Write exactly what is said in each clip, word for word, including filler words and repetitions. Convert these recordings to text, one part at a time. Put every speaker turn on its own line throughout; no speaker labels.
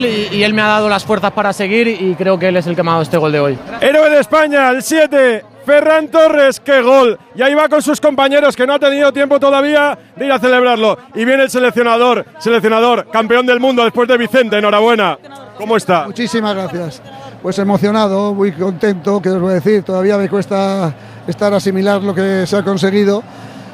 Y, y él me ha dado las fuerzas para seguir y creo que él es el que me ha dado este gol de hoy.
Héroe de España, el siete, Ferran Torres, qué gol. Y ahí va con sus compañeros, que no ha tenido tiempo todavía de ir a celebrarlo. Y viene el seleccionador, seleccionador, campeón del mundo después de Vicente, enhorabuena. ¿Cómo está?
Muchísimas gracias. Pues emocionado, muy contento, que os voy a decir, todavía me cuesta estar asimilar lo que se ha conseguido,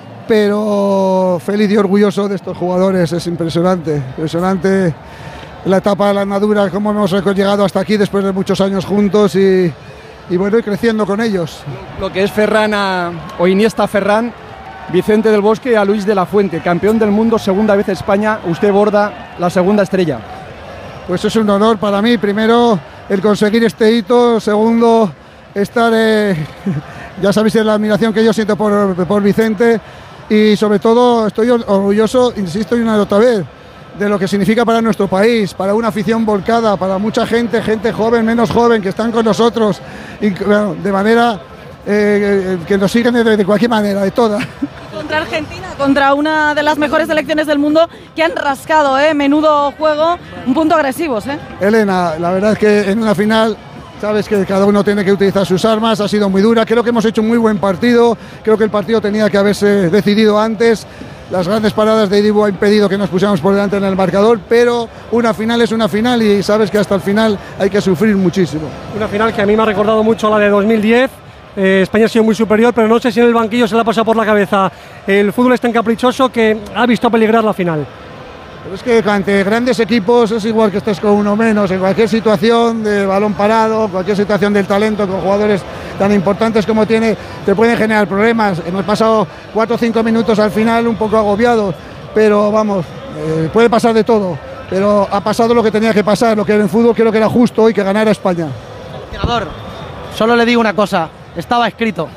pero feliz y orgulloso de estos jugadores, es impresionante, impresionante. La etapa de la andadura, cómo hemos llegado hasta aquí después de muchos años juntos y, y bueno, y creciendo con ellos.
Lo que es Ferran a, o Iniesta Ferran, Vicente del Bosque a Luis de la Fuente, campeón del mundo, segunda vez España, usted borda la segunda estrella.
Pues es un honor para mí, primero el conseguir este hito, segundo estar, eh, ya sabéis la admiración que yo siento por, por Vicente y sobre todo estoy orgulloso, insisto y una y otra vez, de lo que significa para nuestro país, para una afición volcada, para mucha gente, gente joven, menos joven, que están con nosotros, y, bueno, de manera eh, que nos siguen de, de cualquier manera, de toda.
Contra Argentina, contra una de las mejores selecciones del mundo que han rascado, ¿eh? Menudo juego, un punto agresivos, ¿eh?
Elena, la verdad es que en una final sabes que cada uno tiene que utilizar sus armas, ha sido muy dura, creo que hemos hecho un muy buen partido, creo que el partido tenía que haberse decidido antes. Las grandes paradas de Dibu ha impedido que nos pusiéramos por delante en el marcador, pero una final es una final y sabes que hasta el final hay que sufrir muchísimo.
Una final que a mí me ha recordado mucho a la de dos mil diez. Eh, España ha sido muy superior, pero no sé si en el banquillo se le ha pasado por la cabeza el fútbol es tan caprichoso que ha visto peligrar la final.
Pero es que ante grandes equipos es igual que estés con uno menos, en cualquier situación de balón parado, cualquier situación del talento, con jugadores tan importantes como tiene, te pueden generar problemas. Hemos pasado cuatro o cinco minutos al final un poco agobiados, pero vamos, eh, puede pasar de todo. Pero ha pasado lo que tenía que pasar, lo que en el fútbol creo que era justo hoy, que ganara España.
Seleccionador, solo le digo una cosa, estaba escrito.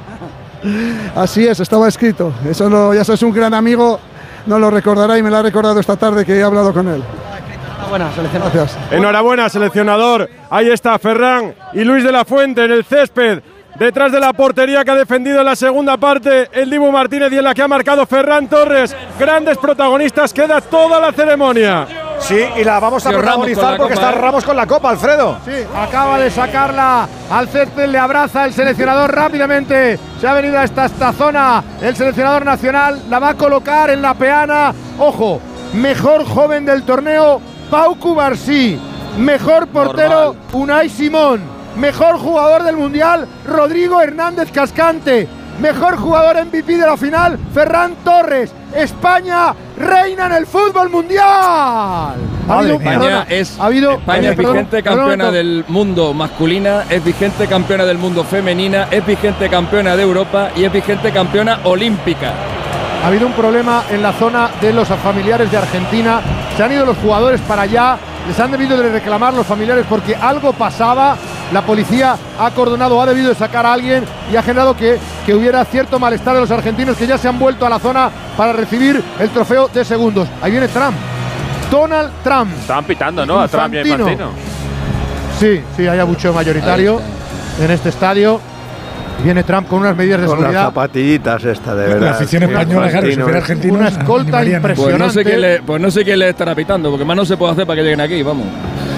Así es, estaba escrito. Eso no, ya sabes, un gran amigo. No lo recordará y me lo ha recordado esta tarde que he hablado con él.
Enhorabuena, seleccionador.
Gracias.
Enhorabuena, seleccionador. Ahí está Ferran y Luis de la Fuente en el césped, detrás de la portería que ha defendido en la segunda parte el Dibu Martínez y en la que ha marcado Ferran Torres. Grandes protagonistas, queda toda la ceremonia.
Sí, y la vamos a protagonizar porque está Ramos con la copa, Alfredo.
Sí, acaba de sacarla al césped, le abraza el seleccionador rápidamente. Se ha venido a esta, esta zona el seleccionador nacional, la va a colocar en la peana. Ojo, mejor joven del torneo, Pau Cubarsí. Mejor portero, Normal. Unai Simón. Mejor jugador del Mundial, Rodrigo Hernández Cascante. Mejor jugador M V P de la final, Ferran Torres. España reina en el fútbol mundial. Ha habido,
España
perdona,
es,
ha habido,
España es
perdona,
vigente
perdona,
campeona
perdona,
del mundo masculina, es vigente campeona del mundo femenina, es vigente campeona de Europa y es vigente campeona olímpica.
Ha habido un problema en la zona de los familiares de Argentina. Se han ido los jugadores para allá. Les han debido de reclamar los familiares porque algo pasaba. La policía ha acordonado, ha debido de sacar a alguien y ha generado que, que hubiera cierto malestar de los argentinos que ya se han vuelto a la zona para recibir el trofeo de segundos. Ahí viene Trump. Donald Trump.
Estaban pitando, ¿no? A Trump y a Infantino.
Sí, sí, hay abucheo mayoritario en este estadio. Viene Trump con unas medidas de
con
seguridad.
Las zapatillitas esta, de verdad.
La afición española, claro, si fuera argentino.
Una escolta impresionante.
Pues no sé quién le, pues no sé quién le estará pitando, porque más no se puede hacer para que lleguen aquí, vamos.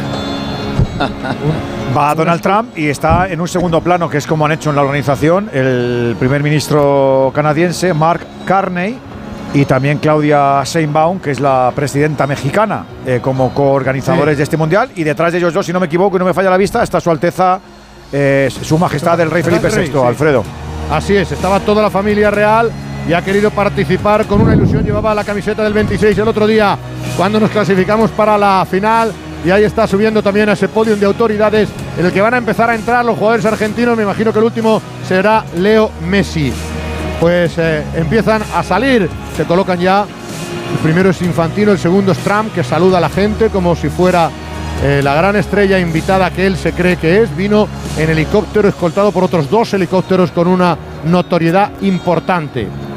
Va Donald Trump y está en un segundo plano, que es como han hecho en la organización, el primer ministro canadiense, Mark Carney, y también Claudia Sheinbaum, que es la presidenta mexicana, eh, como coorganizadores sí. de este mundial. Y detrás de ellos dos, si no me equivoco y no me falla la vista, está su Alteza, eh, su majestad el rey Felipe sexto, sí. Alfredo.
Así es, estaba toda la familia real y ha querido participar con una ilusión. Llevaba la camiseta del veintiséis el otro día cuando nos clasificamos para la final. Y ahí está subiendo también a ese podium de autoridades en el que van a empezar a entrar los jugadores argentinos. Me imagino que el último será Leo Messi. Pues eh, empiezan a salir, se colocan ya. El primero es Infantino, el segundo es Trump, que saluda a la gente como si fuera eh, la gran estrella invitada que él se cree que es. Vino en helicóptero escoltado por otros dos helicópteros con una notoriedad importante.